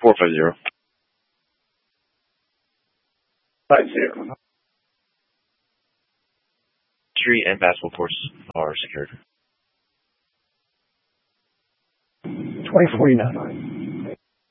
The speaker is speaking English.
450. 50. Street and basketball courts are secured. 2049.